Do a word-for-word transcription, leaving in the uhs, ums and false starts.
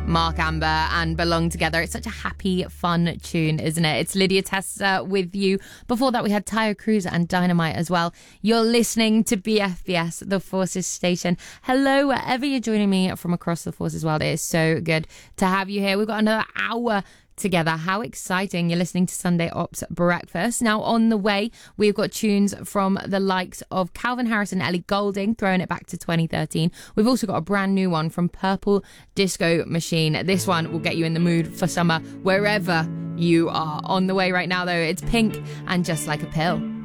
Mark Amber and Belong Together. It's such a happy, fun tune, isn't it? It's Lydia Testa with you. Before that, we had Tayo Cruz and Dynamite as well. You're listening to B F B S, the Forces station. Hello, wherever you're joining me from across the Forces world. It is so good to have you here. We've got another hour together. How exciting. You're listening to Sunday Ops Breakfast. Now on the way, we've got tunes from the likes of Calvin Harris and Ellie Goulding, throwing it back to twenty thirteen. We've also got a brand new one from Purple Disco Machine. This one will get you in the mood for summer wherever you are. On the way right now though, it's Pink and Just Like a Pill.